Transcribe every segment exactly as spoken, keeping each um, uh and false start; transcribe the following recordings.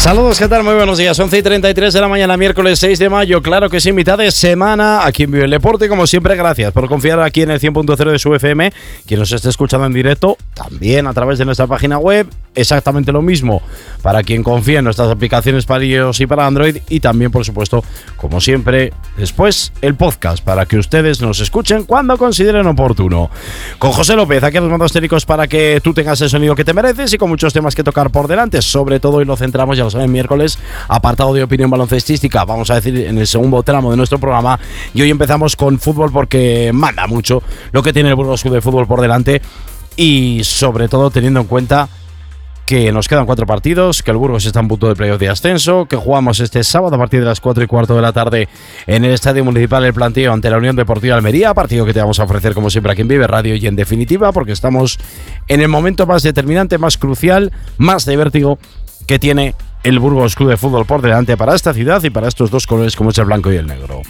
Saludos, ¿qué tal? Muy buenos días. once y treinta y tres de la mañana, miércoles seis de mayo. Claro que sí, mitad de semana aquí en Vive el Deporte. Como siempre, gracias por confiar aquí en el cien punto cero de su F M. Quien nos esté escuchando en directo, también a través de nuestra página web. Exactamente lo mismo para quien confía en nuestras aplicaciones para iOS y para Android. Y también, por supuesto, como siempre, después el podcast para que ustedes nos escuchen cuando consideren oportuno. Con José López, aquí a los mandos técnicos para que tú tengas el sonido que te mereces y con muchos temas que tocar por delante. Sobre todo, y lo centramos, ya lo saben, miércoles, apartado de opinión baloncestística, vamos a decir, en el segundo tramo de nuestro programa. Y hoy empezamos con fútbol porque manda mucho lo que tiene el Burgos Club de Fútbol por delante. Y sobre todo teniendo en cuenta que nos quedan cuatro partidos, que el Burgos está en punto de playoff de ascenso, que jugamos este sábado a partir de las cuatro y cuarto de la tarde en el Estadio Municipal El Plantío ante la Unión Deportiva Almería, partido que te vamos a ofrecer como siempre aquí en Vive Radio y en definitiva porque estamos en el momento más determinante, más crucial, más de vértigo que tiene el Burgos Club de Fútbol por delante para esta ciudad y para estos dos colores como es el blanco y el negro.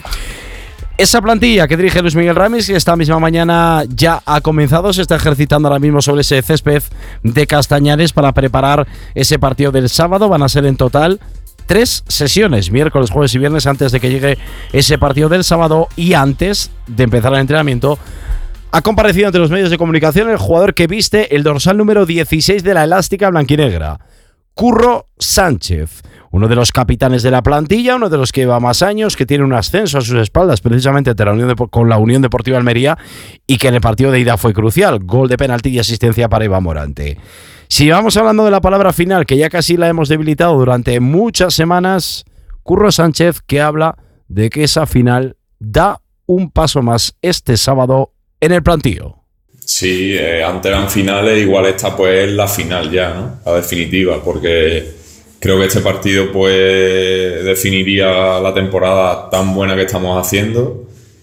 Esa plantilla que dirige Luis Miguel Ramis, que esta misma mañana ya ha comenzado, se está ejercitando ahora mismo sobre ese césped de Castañares para preparar ese partido del sábado. Van a ser en total tres sesiones, miércoles, jueves y viernes, antes de que llegue ese partido del sábado y antes de empezar el entrenamiento. Ha comparecido ante los medios de comunicación el jugador que viste el dorsal número dieciséis de la elástica blanquinegra, Curro Sánchez, uno de los capitanes de la plantilla, uno de los que lleva más años, que tiene un ascenso a sus espaldas precisamente ante la Unión Dep- con la Unión Deportiva Almería y que en el partido de ida fue crucial, gol de penalti y asistencia para Iván Morante. Si vamos hablando de la palabra final, que ya casi la hemos debilitado durante muchas semanas, Curro Sánchez, que habla de que esa final da un paso más este sábado en el Plantío. Sí, eh, antes eran finales, igual esta pues es la final ya, ¿no? La definitiva, porque creo que este partido pues definiría la temporada tan buena que estamos haciendo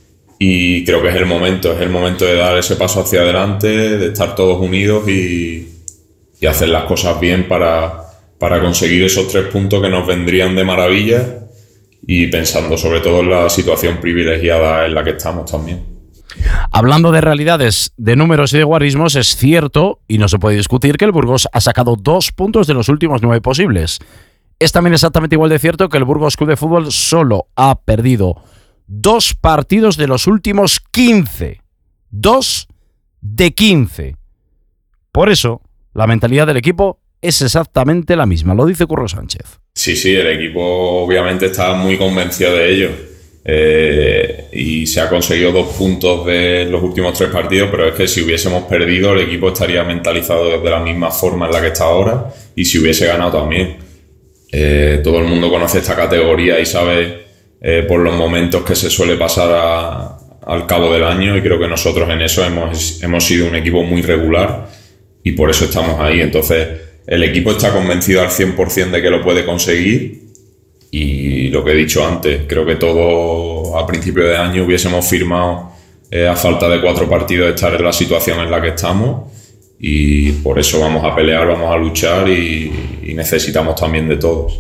y creo que es el momento, es el momento de dar ese paso hacia adelante, de estar todos unidos y, y hacer las cosas bien para, para conseguir esos tres puntos que nos vendrían de maravilla y pensando sobre todo en la situación privilegiada en la que estamos también. Hablando de realidades, de números y de guarismos, es cierto, y no se puede discutir, que el Burgos ha sacado dos puntos de los últimos nueve posibles. Es también exactamente igual de cierto que el Burgos Club de Fútbol solo ha perdido dos partidos de los últimos quince. Dos de quince. Por eso, la mentalidad del equipo es exactamente la misma, lo dice Curro Sánchez. Sí, sí, el equipo obviamente está muy convencido de ello. Eh, y se ha conseguido dos puntos de los últimos tres partidos, pero es que si hubiésemos perdido el equipo estaría mentalizado de la misma forma en la que está ahora y si hubiese ganado también. Eh, todo el mundo conoce esta categoría y sabe eh, por los momentos que se suele pasar a, al cabo del año y creo que nosotros en eso hemos, hemos sido un equipo muy regular y por eso estamos ahí. Entonces el equipo está convencido al cien por ciento de que lo puede conseguir. Y lo que he dicho antes, creo que todo a principio de año hubiésemos firmado eh, a falta de cuatro partidos de estar en la situación en la que estamos y por eso vamos a pelear, vamos a luchar y, y necesitamos también de todos.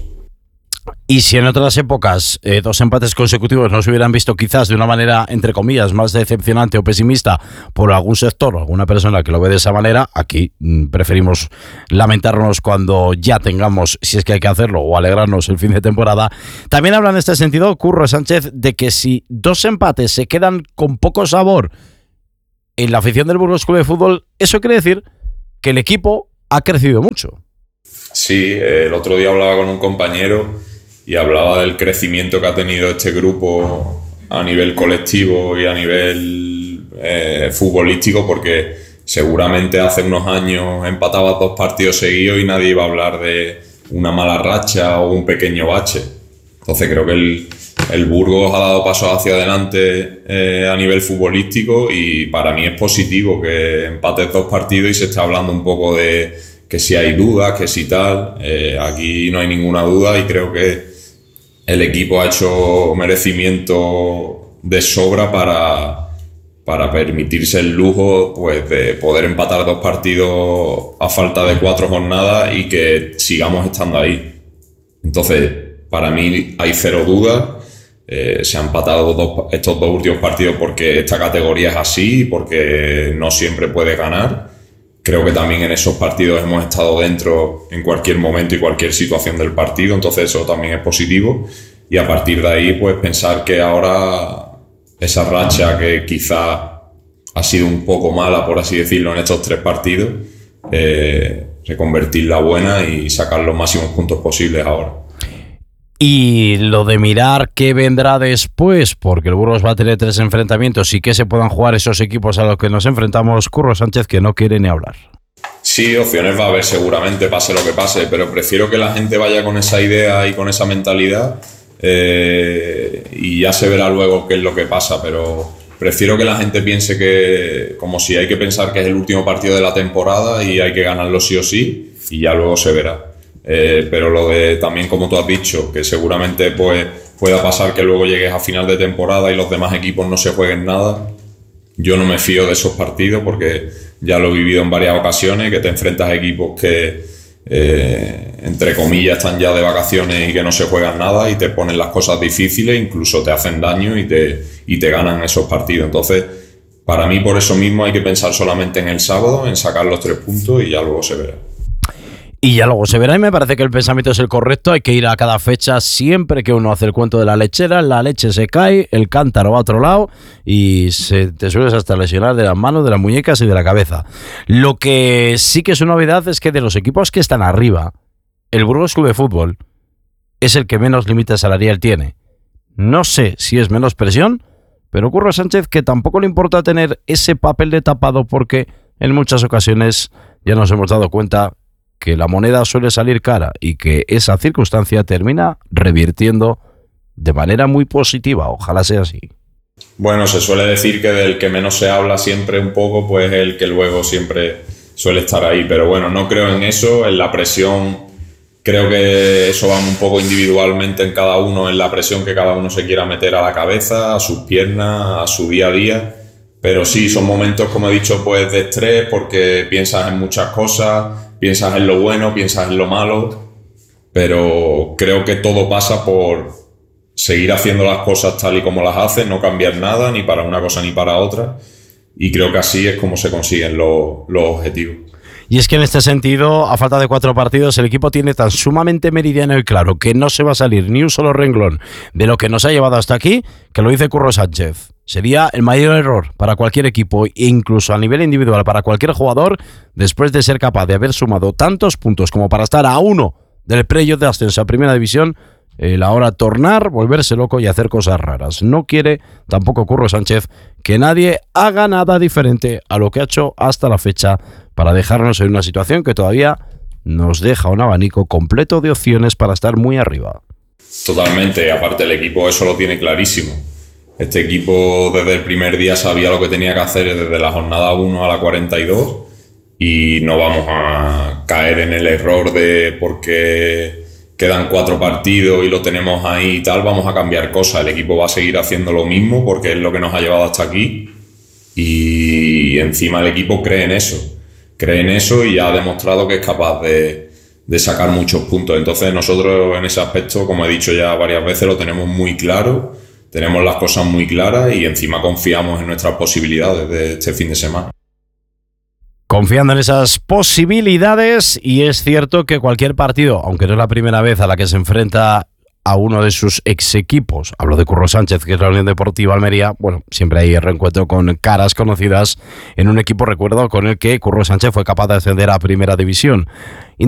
Y si en otras épocas eh, dos empates consecutivos no se hubieran visto quizás de una manera, entre comillas, más decepcionante o pesimista por algún sector o alguna persona que lo ve de esa manera, aquí mmm, preferimos lamentarnos cuando ya tengamos, si es que hay que hacerlo, o alegrarnos el fin de temporada. También habla en este sentido Curro Sánchez de que si dos empates se quedan con poco sabor en la afición del Burgos Club de Fútbol, eso quiere decir que el equipo ha crecido mucho. Sí, el otro día hablaba con un compañero y hablaba del crecimiento que ha tenido este grupo a nivel colectivo y a nivel eh, futbolístico, porque seguramente hace unos años empatabas dos partidos seguidos y nadie iba a hablar de una mala racha o un pequeño bache. Entonces creo que el, el Burgos ha dado pasos hacia adelante eh, a nivel futbolístico y para mí es positivo que empates dos partidos y se está hablando un poco de que si hay dudas, que si tal. Eh, aquí no hay ninguna duda y creo que el equipo ha hecho merecimiento de sobra para, para permitirse el lujo pues, de poder empatar dos partidos a falta de cuatro jornadas y que sigamos estando ahí. Entonces, para mí hay cero dudas. Eh, se han empatado dos, estos dos últimos partidos porque esta categoría es así, porque no siempre puede ganar. creo que también en esos partidos hemos estado dentro en cualquier momento y cualquier situación del partido, entonces eso también es positivo. Y a partir de ahí, pues pensar que ahora esa racha que quizá ha sido un poco mala, por así decirlo, en estos tres partidos, eh, reconvertirla buena y sacar los máximos puntos posibles ahora. Y lo de mirar qué vendrá después, porque el Burgos va a tener tres enfrentamientos y que se puedan jugar esos equipos a los que nos enfrentamos, Curro Sánchez, que no quiere ni hablar. Sí, opciones va a haber seguramente, pase lo que pase, pero prefiero que la gente vaya con esa idea y con esa mentalidad, eh, y ya se verá luego qué es lo que pasa, pero prefiero que la gente piense que, como si hay que pensar que es el último partido de la temporada y hay que ganarlo sí o sí, y ya luego se verá. Eh, pero lo de también, como tú has dicho, que seguramente pues, pueda pasar que luego llegues a final de temporada y los demás equipos no se jueguen nada. Yo no me fío de esos partidos porque ya lo he vivido en varias ocasiones, que te enfrentas a equipos que, eh, entre comillas, están ya de vacaciones y que no se juegan nada y te ponen las cosas difíciles, incluso te hacen daño y te, y te ganan esos partidos. Entonces, para mí, por eso mismo hay que pensar solamente en el sábado, en sacar los tres puntos y ya luego se verá. Y ya luego se verá, y me parece que el pensamiento es el correcto. Hay que ir a cada fecha. Siempre que uno hace el cuento de la lechera, la leche se cae, el cántaro va a otro lado y se te sueles hasta lesionar de las manos, de las muñecas y de la cabeza. Lo que sí que es una novedad es que de los equipos que están arriba, el Burgos Club de Fútbol es el que menos límite salarial tiene. No sé si es menos presión, pero Curro Sánchez, que tampoco le importa tener ese papel de tapado, porque en muchas ocasiones ya nos hemos dado cuenta que la moneda suele salir cara y que esa circunstancia termina revirtiendo de manera muy positiva. Ojalá sea así. Bueno, se suele decir que del que menos se habla siempre un poco, pues el que luego siempre suele estar ahí. Pero bueno, no creo en eso, en la presión. Creo que eso va un poco individualmente en cada uno, en la presión que cada uno se quiera meter a la cabeza, a sus piernas, a su día a día. Pero sí, son momentos, como he dicho, pues de estrés, porque piensas en muchas cosas, piensas en lo bueno, piensas en lo malo, pero creo que todo pasa por seguir haciendo las cosas tal y como las haces, no cambiar nada, ni para una cosa ni para otra, y creo que así es como se consiguen los, los objetivos. Y es que en este sentido, a falta de cuatro partidos, el equipo tiene tan sumamente meridiano y claro que no se va a salir ni un solo renglón de lo que nos ha llevado hasta aquí, que lo dice Curro Sánchez. Sería el mayor error para cualquier equipo e incluso a nivel individual para cualquier jugador, después de ser capaz de haber sumado tantos puntos como para estar a uno del playoff de ascenso a Primera División, el ahora tornar, volverse loco y hacer cosas raras. No quiere tampoco Curro Sánchez que nadie haga nada diferente a lo que ha hecho hasta la fecha para dejarnos en una situación que todavía nos deja un abanico completo de opciones para estar muy arriba. Totalmente, aparte el equipo eso lo tiene clarísimo. Este equipo desde el primer día sabía lo que tenía que hacer desde la jornada uno a la cuarenta y dos y no vamos a caer en el error de porque quedan cuatro partidos y lo tenemos ahí y tal, vamos a cambiar cosas. El equipo va a seguir haciendo lo mismo porque es lo que nos ha llevado hasta aquí y encima el equipo cree en eso. Cree en eso y ha demostrado que es capaz de, de sacar muchos puntos. Entonces nosotros en ese aspecto, como he dicho ya varias veces, lo tenemos muy claro, tenemos las cosas muy claras y encima confiamos en nuestras posibilidades de este fin de semana. Confiando en esas posibilidades, y es cierto que cualquier partido, aunque no es la primera vez a la que se enfrenta a uno de sus ex equipos, hablo de Curro Sánchez, que es la Unión Deportiva Almería, bueno, siempre hay reencuentro con caras conocidas en un equipo, recuerdo, con el que Curro Sánchez fue capaz de ascender a Primera División.